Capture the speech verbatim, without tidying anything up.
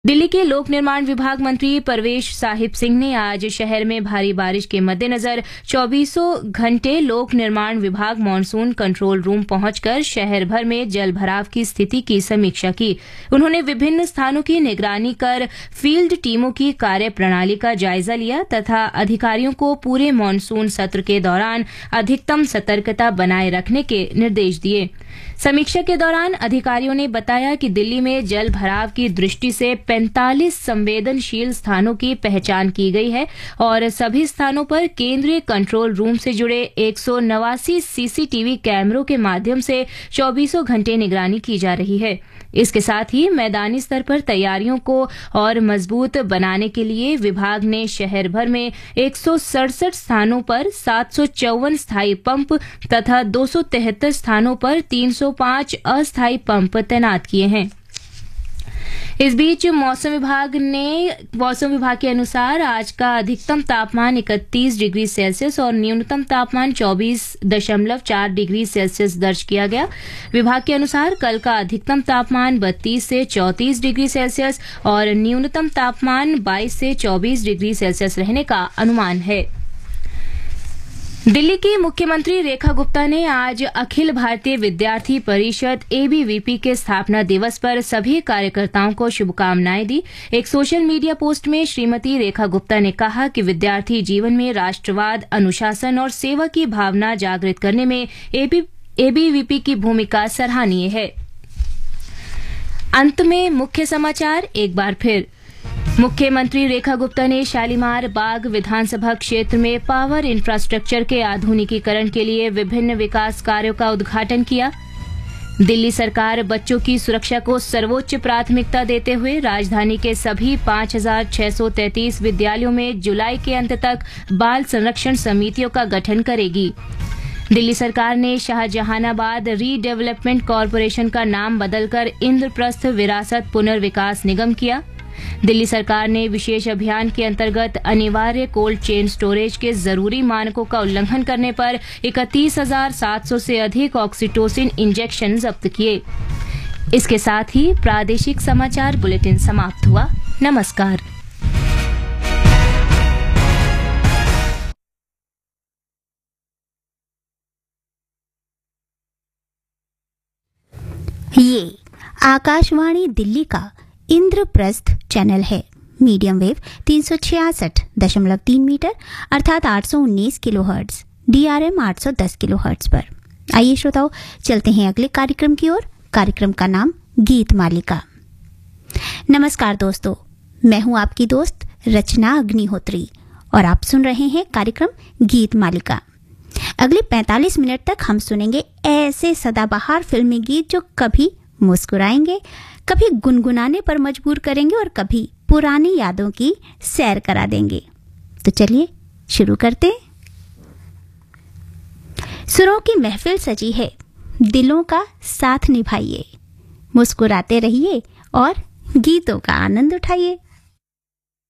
दिल्ली के लोक निर्माण विभाग मंत्री परवेश साहिब सिंह ने आज शहर में भारी बारिश के मद्देनजर चौबीसों घंटे लोक निर्माण विभाग मॉनसून कंट्रोल रूम पहुंचकर शहर भर में जल भराव की स्थिति की समीक्षा की। उन्होंने विभिन्न स्थानों की निगरानी कर फील्ड टीमों की कार्य प्रणाली का जायजा लिया तथा अधिकारियों को पूरे मॉनसून सत्र के दौरान अधिकतम सतर्कता बनाए रखने के निर्देश दिए। समीक्षा के दौरान अधिकारियों ने बताया कि दिल्ली में जल भराव की दृष्टि से पैंतालीस संवेदनशील स्थानों की पहचान की गई है और सभी स्थानों पर केंद्रीय कंट्रोल रूम से जुड़े एक सौ नवासी सीसीटीवी कैमरों के माध्यम से चौबीसों घंटे निगरानी की जा रही है। इसके साथ ही मैदानी स्तर पर तैयारियों को और मजबूत बनाने के लिए विभाग ने शहर भर में एक सौ सड़सठ स्थानों पर सात सौ चौवन स्थायी पंप तथा दो सौ तिहत्तर स्थानों पर तीन सौ पांच अस्थायी पंप तैनात किए हैं। इस बीच मौसम विभाग ने मौसम विभाग के अनुसार आज का अधिकतम तापमान इकतीस डिग्री सेल्सियस और न्यूनतम तापमान चौबीस दशमलव चार डिग्री सेल्सियस दर्ज किया गया। विभाग के अनुसार कल का अधिकतम तापमान बत्तीस से चौंतीस डिग्री सेल्सियस और न्यूनतम तापमान बाईस से चौबीस डिग्री सेल्सियस रहने का अनुमान है। दिल्ली की मुख्यमंत्री रेखा गुप्ता ने आज अखिल भारतीय विद्यार्थी परिषद एबीवीपी के स्थापना दिवस पर सभी कार्यकर्ताओं को शुभकामनाएं दी। एक सोशल मीडिया पोस्ट में श्रीमती रेखा गुप्ता ने कहा कि विद्यार्थी जीवन में राष्ट्रवाद, अनुशासन और सेवा की भावना जागृत करने में एबीवीपी की भूमिका सराहनीय है। अंत में मुख्य समाचार एक बार फिर। मुख्यमंत्री रेखा गुप्ता ने शालीमार बाग विधानसभा क्षेत्र में पावर इंफ्रास्ट्रक्चर के आधुनिकीकरण के लिए विभिन्न विकास कार्यों का उद्घाटन किया। दिल्ली सरकार बच्चों की सुरक्षा को सर्वोच्च प्राथमिकता देते हुए राजधानी के सभी पांच हजार छह सौ तैंतीस विद्यालयों में जुलाई के अंत तक बाल संरक्षण समितियों का गठन करेगी। दिल्ली सरकार ने शाहजहानाबाद रीडेवलपमेंट कॉरपोरेशन का नाम बदलकर इंद्रप्रस्थ विरासत पुनर्विकास निगम किया। दिल्ली सरकार ने विशेष अभियान के अंतर्गत अनिवार्य कोल्ड चेन स्टोरेज के जरूरी मानकों का उल्लंघन करने पर इकतीस हजार सात सौ से अधिक ऑक्सीटोसिन इंजेक्शन जब्त किए। इसके साथ ही प्रादेशिक समाचार बुलेटिन समाप्त हुआ। नमस्कार। ये आकाशवाणी दिल्ली का इंद्रप्रस्थ चैनल है। मीडियम वेव तीन सौ छियासठ दशमलव तीन मीटर अर्थात आठ सौ उन्नीस किलो हर्ट्ज, डीआरएम आठ सौ दस किलो हर्ट्ज पर। आइए श्रोताओं, चलते हैं अगले कार्यक्रम की ओर। कार्यक्रम का नाम गीत मालिका। नमस्कार दोस्तों, मैं हूं आपकी दोस्त रचना अग्निहोत्री और आप सुन रहे हैं कार्यक्रम गीत मालिका। अगले पैंतालीस मिनट तक हम सुनेंगे ऐसे सदाबहार फिल्मी गीत जो कभी मुस्कुराएंगे, कभी गुनगुनाने पर मजबूर करेंगे और कभी पुरानी यादों की सैर करा देंगे। तो चलिए शुरू करते हैं। सुरों की महफिल सजी है, दिलों का साथ निभाइए, मुस्कुराते रहिए और गीतों का आनंद उठाइए।